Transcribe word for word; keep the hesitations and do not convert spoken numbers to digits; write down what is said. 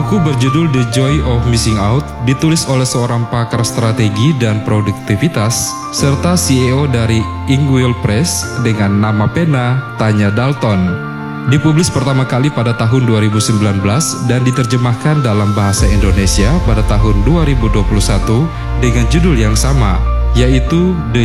Buku berjudul The Joy of Missing Out ditulis oleh seorang pakar strategi dan produktivitas serta C E O dari Inkwell Press dengan nama pena Tanya Dalton. Dipublis pertama kali pada tahun dua ribu sembilan belas dan diterjemahkan dalam bahasa Indonesia pada tahun dua ribu dua puluh satu dengan judul yang sama, yaitu The